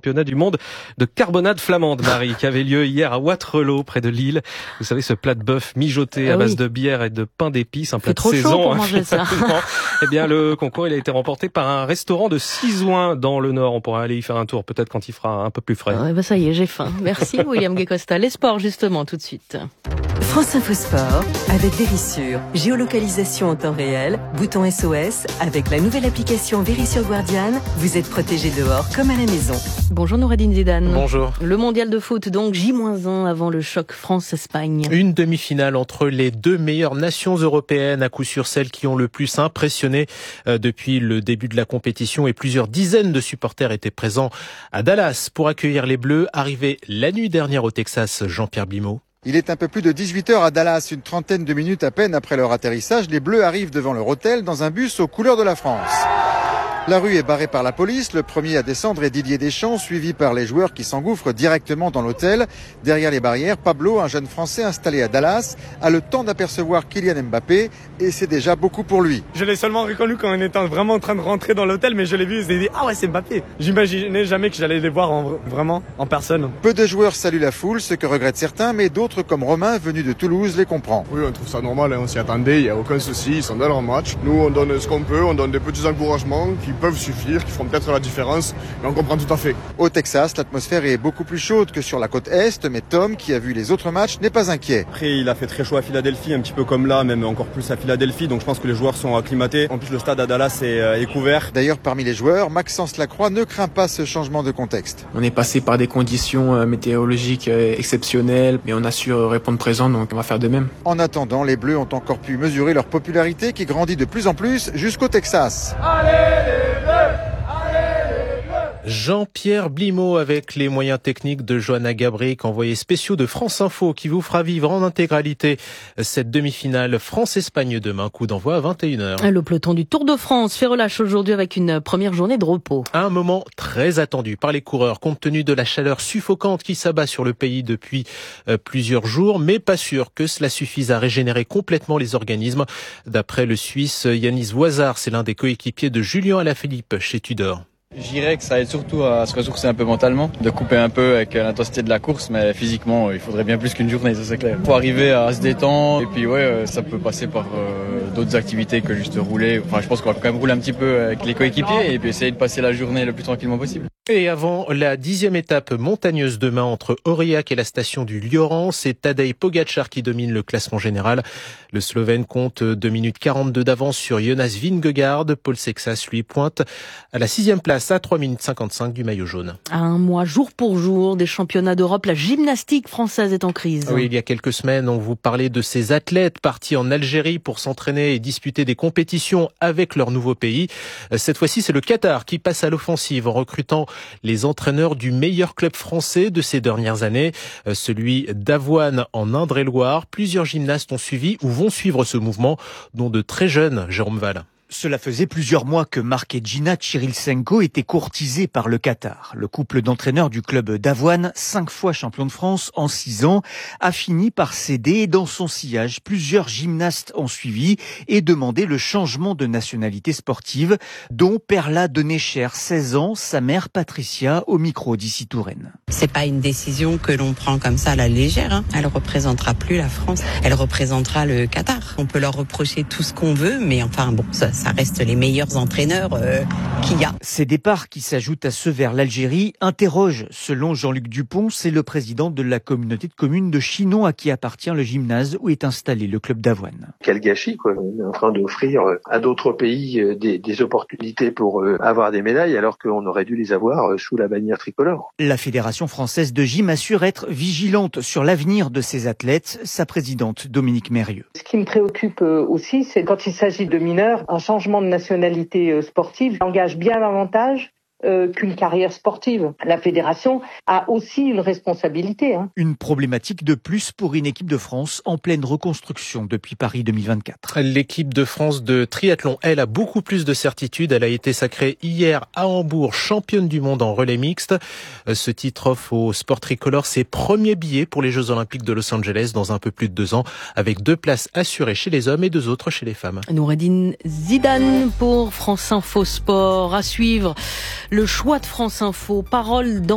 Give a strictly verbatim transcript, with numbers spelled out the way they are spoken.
championnat du monde de carbonade flamande, Marie, qui avait lieu hier à Waterloo, près de Lille. Vous savez, ce plat de bœuf mijoté ah à base oui. de bière et de pain d'épices, un plat de trop saison. chaud pour hein, manger ça. Eh bien, le concours, il a été remporté par un restaurant de Sizouin dans le Nord. On pourra aller y faire un tour, peut-être quand il fera un peu plus frais. Ouais, bah ça y est, j'ai faim. Merci William Guécosta. Les sports, justement, tout de suite. France Info Sport, avec Vérissure, géolocalisation en temps réel, bouton S O S, avec la nouvelle application Vérissure Guardian, vous êtes protégé dehors comme à la maison. Bonjour Noureddine Zidane. Bonjour. Le mondial de foot, donc J moins un avant le choc France-Espagne. Une demi-finale entre les deux meilleures nations européennes, à coup sûr celles qui ont le plus impressionné depuis le début de la compétition, et plusieurs dizaines de supporters étaient présents à Dallas pour accueillir les Bleus, arrivés la nuit dernière au Texas. Jean-Pierre Blimaud. Il est un peu plus de dix-huit heures à Dallas, une trentaine de minutes à peine après leur atterrissage. Les Bleus arrivent devant leur hôtel dans un bus aux couleurs de la France. La rue est barrée par la police. Le premier à descendre est Didier Deschamps, suivi par les joueurs qui s'engouffrent directement dans l'hôtel. Derrière les barrières, Pablo, un jeune Français installé à Dallas, a le temps d'apercevoir Kylian Mbappé, et c'est déjà beaucoup pour lui. Je l'ai seulement reconnu quand on était vraiment en train de rentrer dans l'hôtel, mais je l'ai vu et je me dit ah ouais, c'est Mbappé. J'imaginais jamais que j'allais les voir en, vraiment en personne. Peu de joueurs saluent la foule, ce que regrettent certains, mais d'autres comme Romain, venu de Toulouse, les comprend. Oui, on trouve ça normal, hein, on s'y attendait, il n'y a aucun souci, ils sont dans leur match. Nous, on donne ce qu'on peut, on donne des petits encouragements qui peuvent suffire, qui feront peut-être la différence, mais on comprend tout à fait. Au Texas, l'atmosphère est beaucoup plus chaude que sur la côte Est, mais Tom, qui a vu les autres matchs, n'est pas inquiet. Après, il a fait très chaud à Philadelphie, un petit peu comme là, même encore plus à Philadelphie, donc je pense que les joueurs sont acclimatés. En plus, le stade à Dallas est, euh, est couvert. D'ailleurs, parmi les joueurs, Maxence Lacroix ne craint pas ce changement de contexte. On est passé par des conditions météorologiques exceptionnelles, mais on a su répondre présent, donc on va faire de même. En attendant, les Bleus ont encore pu mesurer leur popularité qui grandit de plus en plus jusqu'au Texas. Allez les Bleus! Jean-Pierre Blimaud avec les moyens techniques de Johanna Gabrick, envoyé spéciaux de France Info, qui vous fera vivre en intégralité cette demi-finale France-Espagne demain, coup d'envoi à vingt et une heures. Le peloton du Tour de France fait relâche aujourd'hui avec une première journée de repos. Un moment très attendu par les coureurs, compte tenu de la chaleur suffocante qui s'abat sur le pays depuis plusieurs jours, mais pas sûr que cela suffise à régénérer complètement les organismes. D'après le Suisse Yanis Voisard, c'est l'un des coéquipiers de Julien Alaphilippe chez Tudor. Je dirais que ça aide surtout à se ressourcer un peu mentalement, de couper un peu avec l'intensité de la course, mais physiquement, il faudrait bien plus qu'une journée, ça c'est clair. Il faut arriver à se détendre, et puis ouais, ça peut passer par euh, d'autres activités que juste rouler. Enfin, je pense qu'on va quand même rouler un petit peu avec les coéquipiers, et puis essayer de passer la journée le plus tranquillement possible. Et avant la dixième étape montagneuse demain entre Aurillac et la station du Lioran, c'est Tadej Pogačar qui domine le classement général. Le Slovène compte deux minutes quarante-deux d'avance sur Jonas Vingegaard. Paul Sexas, lui, pointe à la sixième place à trois minutes cinquante-cinq du maillot jaune. À un mois, jour pour jour, des championnats d'Europe, la gymnastique française est en crise. Oui, il y a quelques semaines, on vous parlait de ces athlètes partis en Algérie pour s'entraîner et disputer des compétitions avec leur nouveau pays. Cette fois-ci, c'est le Qatar qui passe à l'offensive en recrutant les entraîneurs du meilleur club français de ces dernières années, celui d'Avoine en Indre-et-Loire. Plusieurs gymnastes ont suivi ou vont suivre ce mouvement, dont de très jeunes, Jérôme Val. Cela faisait plusieurs mois que Marc et Gina Chirilsenko étaient courtisés par le Qatar. Le couple d'entraîneurs du club d'Avoine, cinq fois champion de France en six ans, a fini par céder et dans son sillage, plusieurs gymnastes ont suivi et demandé le changement de nationalité sportive, dont Perla Denecher, seize ans, sa mère Patricia, au micro d'Ici Touraine. C'est pas une décision que l'on prend comme ça à la légère, hein. Elle représentera plus la France, elle représentera le Qatar. On peut leur reprocher tout ce qu'on veut, mais enfin bon, ça ça reste les meilleurs entraîneurs euh, qu'il y a. Ces départs qui s'ajoutent à ceux vers l'Algérie interrogent, selon Jean-Luc Dupont, c'est le président de la communauté de communes de Chinon à qui appartient le gymnase où est installé le club d'Avoine. Quel gâchis, quoi. On est en train d'offrir à d'autres pays des, des opportunités pour avoir des médailles alors qu'on aurait dû les avoir sous la bannière tricolore. La Fédération française de gym assure être vigilante sur l'avenir de ces athlètes, sa présidente Dominique Mérieux. Ce qui me préoccupe aussi, c'est quand il s'agit de mineurs, un changement de nationalité sportive engage bien davantage euh, qu'une carrière sportive. La fédération a aussi une responsabilité. Hein. Une problématique de plus pour une équipe de France en pleine reconstruction depuis Paris deux mille vingt-quatre. L'équipe de France de triathlon, elle, a beaucoup plus de certitude. Elle a été sacrée hier à Hambourg championne du monde en relais mixte. Ce titre offre au sport tricolore ses premiers billets pour les Jeux Olympiques de Los Angeles dans un peu plus de deux ans, avec deux places assurées chez les hommes et deux autres chez les femmes. Noureddine Zidane pour France Info Sport. À suivre le choix de France Info. Parole dans